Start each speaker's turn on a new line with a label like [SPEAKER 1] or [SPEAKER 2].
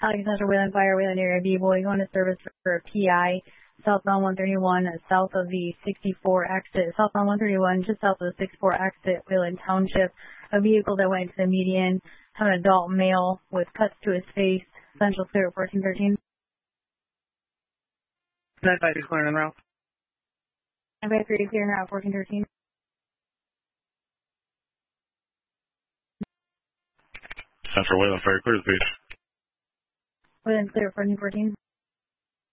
[SPEAKER 1] Central Wayland Fire, Wayland Area B boy going to service for a PI southbound 131 south of the 64 exit, southbound 131 just south of the 64 exit, Wayland Township. A vehicle that went to the median, an adult male with cuts to his face. Central clear at 1413.
[SPEAKER 2] 953 clear en route.
[SPEAKER 1] 953 clear en route 1413.
[SPEAKER 3] Central Wayland Fire, clear the page.
[SPEAKER 1] Wayland clear at 1414.